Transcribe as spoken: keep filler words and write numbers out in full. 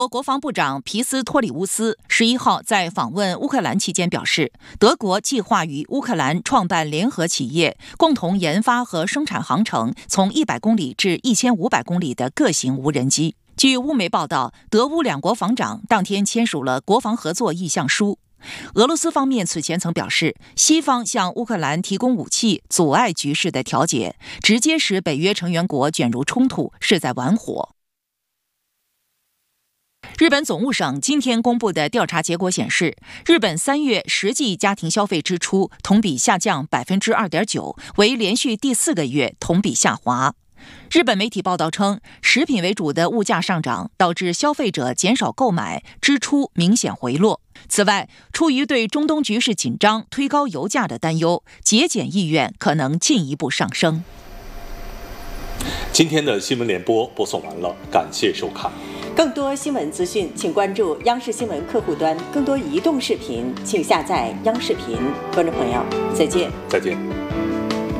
国国防部长皮斯托里乌斯十一号在访问乌克兰期间表示，德国计划与乌克兰创办联合企业，共同研发和生产航程从一百公里至一千五百公里的各型无人机。据乌媒报道，德乌两国防长当天签署了国防合作意向书。俄罗斯方面此前曾表示，西方向乌克兰提供武器，阻碍局势的调解，直接使北约成员国卷入冲突，是在玩火。日本总务省今天公布的调查结果显示，日本三月实际家庭消费支出同比下降 百分之二点九， 为连续第四个月同比下滑。日本媒体报道称，食品为主的物价上涨导致消费者减少购买，支出明显回落。此外，出于对中东局势紧张推高油价的担忧，节俭意愿可能进一步上升。 今天的新闻联播播送完了，感谢收看。 更多新闻资讯，请关注央视新闻客户端。更多移动视频，请下载央视频。观众朋友，再见。 再见。